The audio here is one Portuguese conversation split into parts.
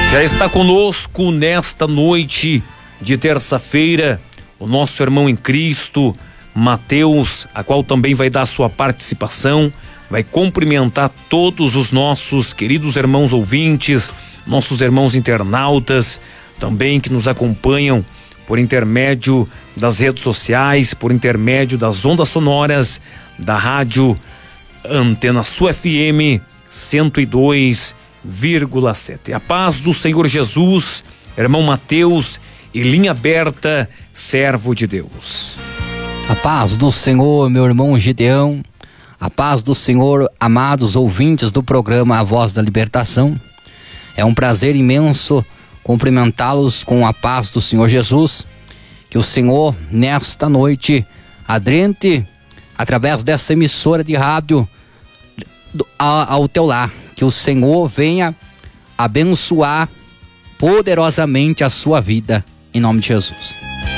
Já está conosco nesta noite de terça-feira o nosso irmão em Cristo, Mateus, a qual também vai dar sua participação, vai cumprimentar todos os nossos queridos irmãos ouvintes, nossos irmãos internautas, também que nos acompanham por intermédio das redes sociais, por intermédio das ondas sonoras da rádio Antena Sul FM 102,7. A paz do Senhor Jesus, irmão Mateus, e linha aberta, servo de Deus. A paz do Senhor, meu irmão Gideão, a paz do Senhor, amados ouvintes do programa A Voz da Libertação. É um prazer imenso cumprimentá-los com a paz do Senhor Jesus. Que o Senhor, nesta noite, adentre através dessa emissora de rádio ao teu lar. Que o Senhor venha abençoar poderosamente a sua vida, em nome de Jesus.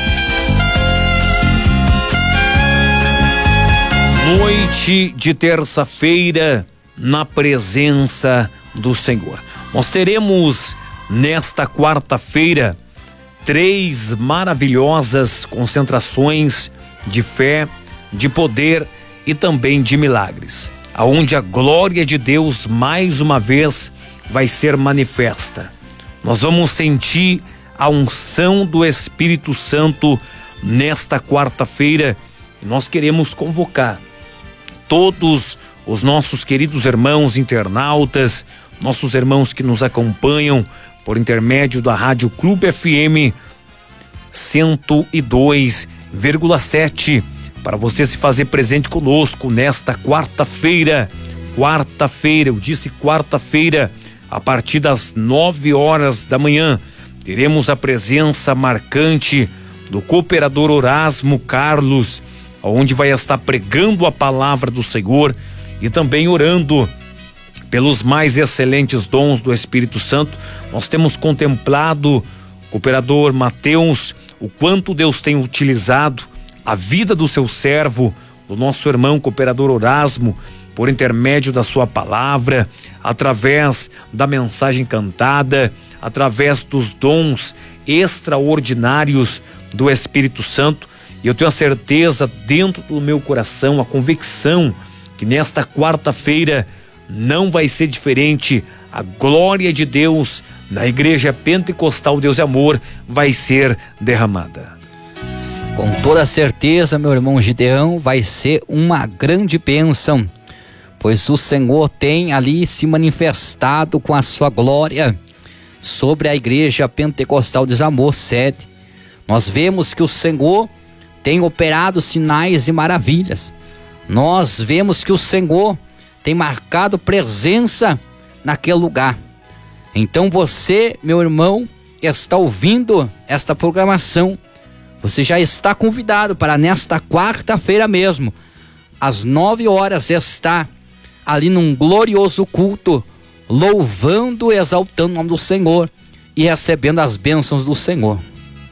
Noite de terça-feira, na presença do Senhor. Nós teremos nesta quarta-feira 3 maravilhosas concentrações de fé, de poder e também de milagres, aonde a glória de Deus mais uma vez vai ser manifesta. Nós vamos sentir a unção do Espírito Santo nesta quarta-feira e nós queremos convocar todos os nossos queridos irmãos internautas, nossos irmãos que nos acompanham por intermédio da Rádio Clube FM 102,7, para você se fazer presente conosco nesta quarta-feira, eu disse quarta-feira, a partir das 9 horas da manhã, teremos a presença marcante do cooperador Orasmo Carlos, onde vai estar pregando a palavra do Senhor e também orando pelos mais excelentes dons do Espírito Santo. Nós temos contemplado, cooperador Mateus, o quanto Deus tem utilizado a vida do seu servo, do nosso irmão cooperador Orasmo, por intermédio da sua palavra, através da mensagem cantada, através dos dons extraordinários do Espírito Santo. E eu tenho a certeza dentro do meu coração, a convicção que nesta quarta-feira não vai ser diferente. A glória de Deus na Igreja Pentecostal Deus e Amor vai ser derramada. Com toda certeza, meu irmão Gideão, vai ser uma grande bênção, pois o Senhor tem ali se manifestado com a sua glória sobre a Igreja Pentecostal Deus e Amor sede. Nós vemos que o Senhor tem operado sinais e maravilhas. Nós vemos que o Senhor tem marcado presença naquele lugar. Então você, meu irmão, que está ouvindo esta programação, você já está convidado para nesta quarta-feira mesmo, às 9 horas, estar ali num glorioso culto, louvando e exaltando o nome do Senhor e recebendo as bênçãos do Senhor.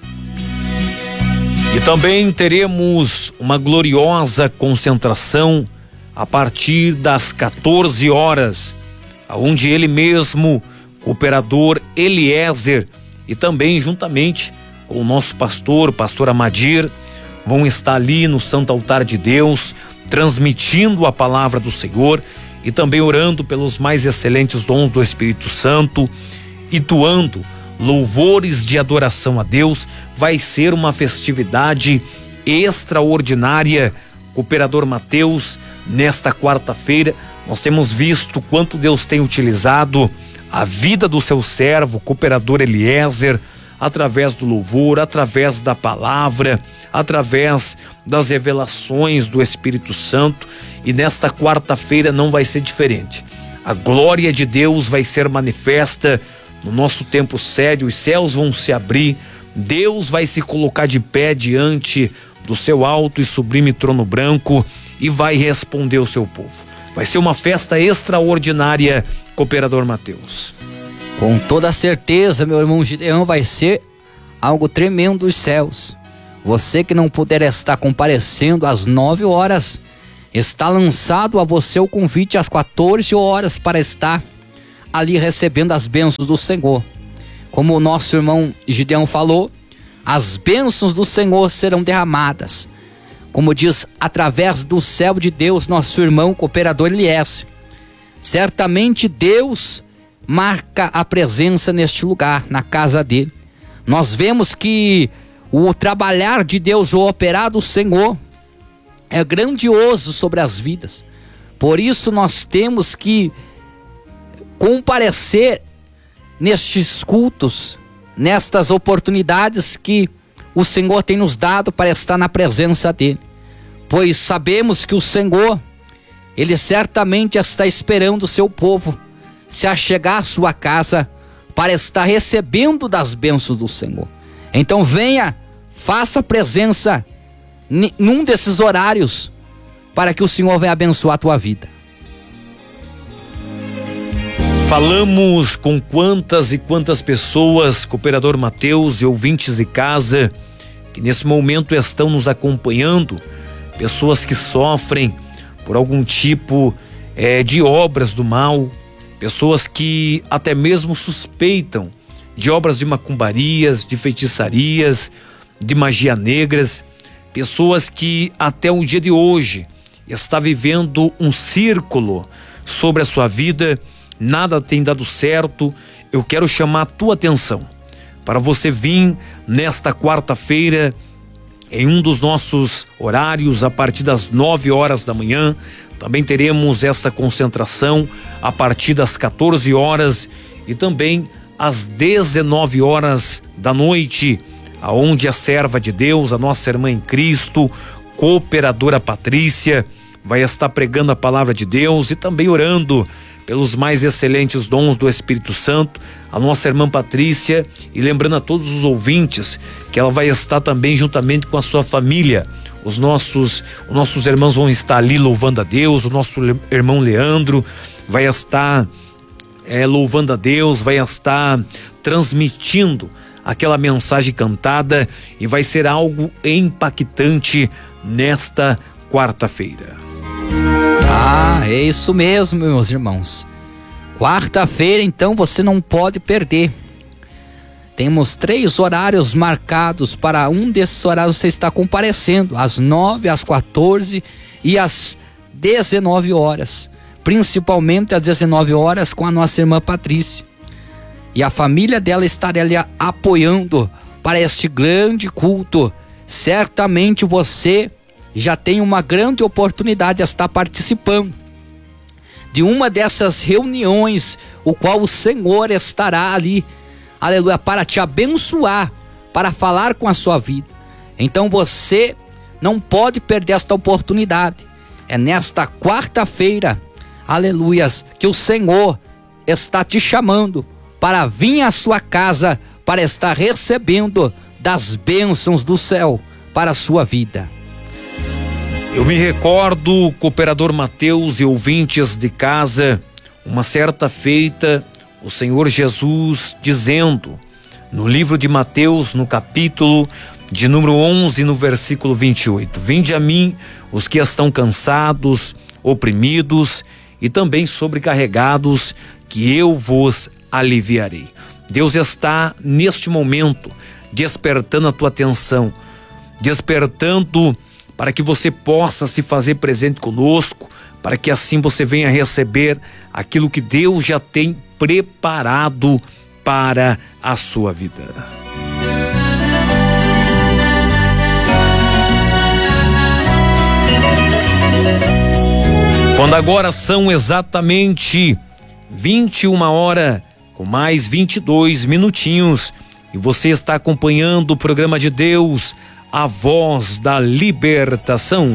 E também teremos uma gloriosa concentração a partir das 14 horas, onde ele mesmo, cooperador Eliezer, e também juntamente com o nosso pastor Amadir, vão estar ali no Santo Altar de Deus, transmitindo a palavra do Senhor e também orando pelos mais excelentes dons do Espírito Santo, entoando louvores de adoração a Deus. Vai ser uma festividade extraordinária, cooperador Mateus. Nesta quarta-feira nós temos visto quanto Deus tem utilizado a vida do seu servo, cooperador Eliezer, através do louvor, através da palavra, através das revelações do Espírito Santo. E nesta quarta-feira não vai ser diferente. A glória de Deus vai ser manifesta no nosso tempo sede, os céus vão se abrir, Deus vai se colocar de pé diante do seu alto e sublime trono branco e vai responder o seu povo. Vai ser uma festa extraordinária, cooperador Mateus. Com toda certeza, meu irmão Gideão, vai ser algo tremendo dos céus. Você que não puder estar comparecendo às 9 horas, está lançado a você o convite às 14 horas para estar ali recebendo as bênçãos do Senhor. como o nosso irmão Gideão falou, as bênçãos do Senhor serão derramadas. Como diz, através do céu de Deus, nosso irmão cooperador Elias. Certamente Deus marca a presença neste lugar, na casa dele. Nós vemos que o trabalhar de Deus, o operar do Senhor, é grandioso sobre as vidas. Por isso nós temos que comparecer nestes cultos, nestas oportunidades que o Senhor tem nos dado para estar na presença dele. Pois sabemos que o Senhor, ele certamente está esperando o seu povo se achegar à sua casa para estar recebendo das bênçãos do Senhor. Então venha, faça presença num desses horários para que o Senhor venha abençoar a tua vida. Falamos com quantas e quantas pessoas, cooperador Mateus e ouvintes de casa, que nesse momento estão nos acompanhando, pessoas que sofrem por algum tipo de obras do mal, pessoas que até mesmo suspeitam de obras de macumbarias, de feitiçarias, de magia negras, pessoas que até o dia de hoje está vivendo um círculo sobre a sua vida, nada tem dado certo. Eu quero chamar a tua atenção para você vir nesta quarta-feira em um dos nossos horários a partir das 9 horas da manhã. Também teremos essa concentração a partir das 14 horas e também às 19 horas da noite, aonde a serva de Deus, a nossa irmã em Cristo, cooperadora Patrícia, vai estar pregando a palavra de Deus e também orando pelos mais excelentes dons do Espírito Santo, a nossa irmã Patrícia, e lembrando a todos os ouvintes que ela vai estar também juntamente com a sua família. Os nossos irmãos vão estar ali louvando a Deus, o nosso irmão Leandro vai estar louvando a Deus, vai estar transmitindo aquela mensagem cantada e vai ser algo impactante nesta quarta-feira. É isso mesmo, meus irmãos. Quarta-feira, então, você não pode perder. Temos 3 horários marcados. Para um desses horários você está comparecendo, às 9, às 14 e às 19 horas. Principalmente às 19 horas com a nossa irmã Patrícia. E a família dela estará ali apoiando para este grande culto. Certamente você já tem uma grande oportunidade de estar participando de uma dessas reuniões, o qual o Senhor estará ali, aleluia, para te abençoar, para falar com a sua vida. Então você não pode perder esta oportunidade. É nesta quarta-feira, aleluias, que o Senhor está te chamando para vir à sua casa, para estar recebendo das bênçãos do céu para a sua vida. Eu me recordo, cooperador Mateus e ouvintes de casa, uma certa feita, o Senhor Jesus dizendo, no livro de Mateus, no capítulo de número 11, no versículo 28, vinde a mim os que estão cansados, oprimidos e também sobrecarregados, que eu vos aliviarei. Deus está neste momento despertando a tua atenção, despertando para que você possa se fazer presente conosco, para que assim você venha receber aquilo que Deus já tem preparado para a sua vida. Quando agora são exatamente 21 horas com mais 22 minutinhos e você está acompanhando o programa de Deus, a voz da libertação.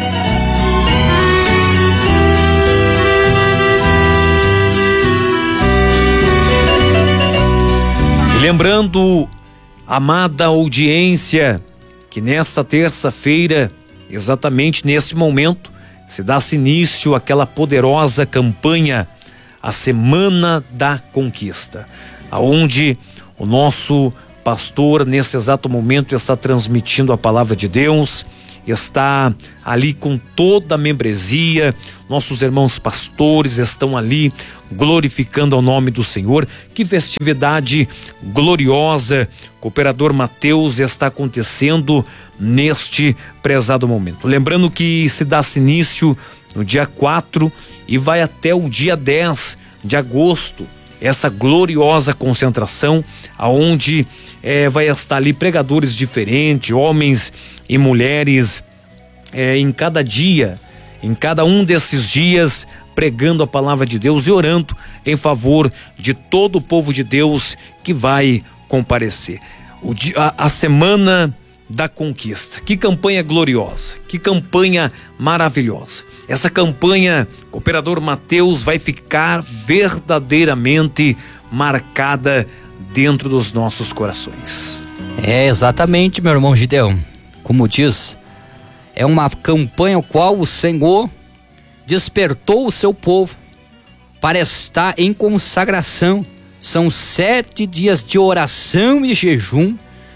E lembrando, amada audiência, que nesta terça-feira, exatamente neste momento, se dá-se início àquela poderosa campanha, a Semana da Conquista, aonde o nosso pastor, nesse exato momento está transmitindo a palavra de Deus, está ali com toda a membresia, nossos irmãos pastores estão ali glorificando ao nome do Senhor. Que festividade gloriosa, Cooperador Mateus, está acontecendo neste prezado momento. Lembrando que se dá-se início no dia 4 e vai até o dia 10 de agosto, essa gloriosa concentração, aonde vai estar ali pregadores diferentes, homens e mulheres, em cada dia, em cada um desses dias, pregando a palavra de Deus e orando em favor de todo o povo de Deus que vai comparecer. A Semana da Conquista. Que campanha gloriosa, que campanha maravilhosa. Essa campanha, Cooperador Mateus, vai ficar verdadeiramente marcada dentro dos nossos corações. Exatamente, meu irmão Gideão. Como diz, é uma campanha qual o Senhor despertou o seu povo para estar em consagração. São 7 dias de oração e jejum,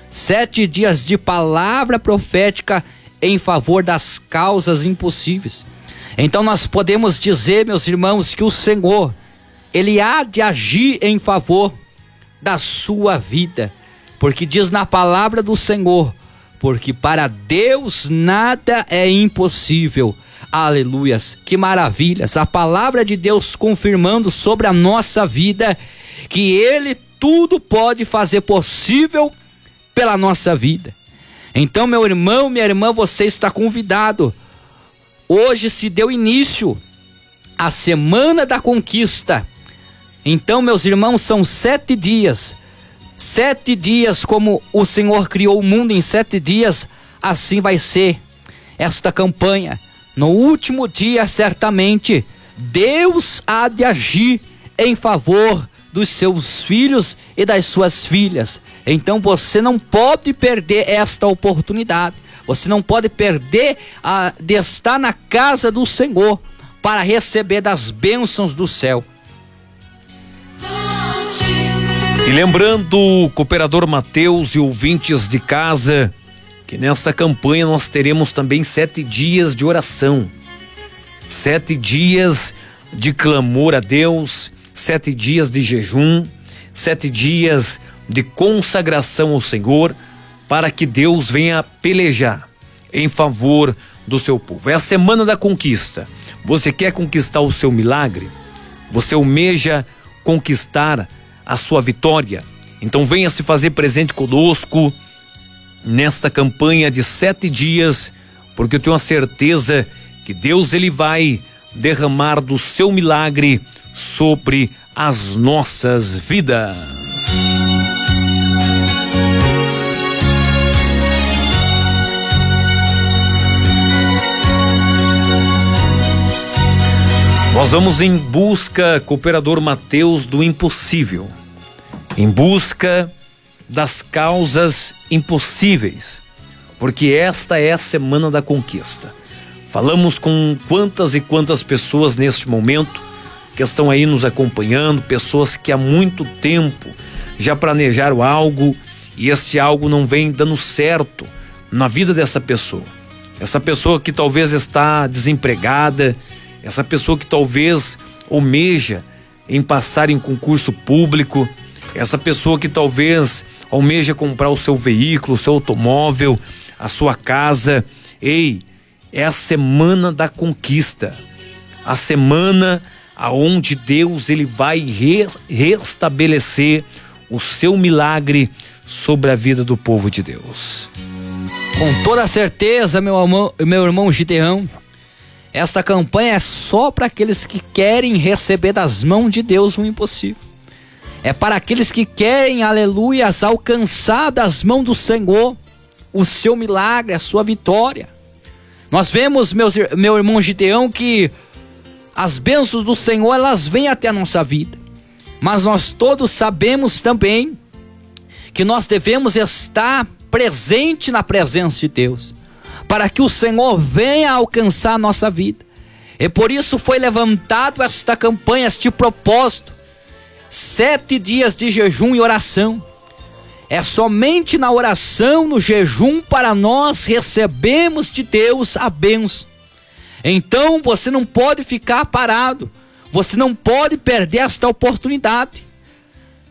7 dias de palavra profética em favor das causas impossíveis. Então nós podemos dizer, meus irmãos, que o Senhor, Ele há de agir em favor da sua vida, porque diz na palavra do Senhor, porque para Deus nada é impossível. Aleluias, que maravilhas, a palavra de Deus confirmando sobre a nossa vida, que Ele tudo pode fazer possível pela nossa vida. Então, meu irmão, minha irmã, você está convidado. Hoje se deu início a Semana da Conquista. Então, meus irmãos, são 7 dias. 7 dias, como o Senhor criou o mundo em 7 dias, assim vai ser esta campanha. No último dia, certamente, Deus há de agir em favor dos seus filhos e das suas filhas. Então você não pode perder esta oportunidade. Você não pode perder de estar na casa do Senhor para receber das bênçãos do céu. E lembrando, Cooperador Mateus e ouvintes de casa, que nesta campanha nós teremos também 7 dias de oração, 7 dias de clamor a Deus, 7 dias de jejum, 7 dias de consagração ao Senhor, para que Deus venha pelejar em favor do seu povo. É a Semana da Conquista. Você quer conquistar o seu milagre? Você almeja conquistar a sua vitória? Então venha se fazer presente conosco nesta campanha de 7 dias, porque eu tenho a certeza que Deus ele vai derramar do seu milagre sobre as nossas vidas. Nós vamos em busca, Cooperador Mateus, do impossível, em busca das causas impossíveis, porque esta é a Semana da Conquista. Falamos com quantas e quantas pessoas neste momento que estão aí nos acompanhando, pessoas que há muito tempo já planejaram algo e este algo não vem dando certo na vida dessa pessoa. Essa pessoa que talvez está desempregada, essa pessoa que talvez almeja em passar em concurso público, essa pessoa que talvez almeja comprar o seu veículo, o seu automóvel, a sua casa. Ei, é a Semana da Conquista, a semana aonde Deus ele vai restabelecer o seu milagre sobre a vida do povo de Deus. Com toda certeza, meu irmão Gideão, esta campanha é só para aqueles que querem receber das mãos de Deus o impossível. É para aqueles que querem, aleluias, alcançar das mãos do Senhor o seu milagre, a sua vitória. Nós vemos, meu irmão Gideão, que as bênçãos do Senhor, elas vêm até a nossa vida. Mas nós todos sabemos também que nós devemos estar presente na presença de Deus, para que o Senhor venha alcançar a nossa vida. E por isso foi levantado esta campanha, este propósito, 7 dias de jejum e oração. É somente na oração, no jejum, para nós recebemos de Deus a bênção. Então você não pode ficar parado, você não pode perder esta oportunidade.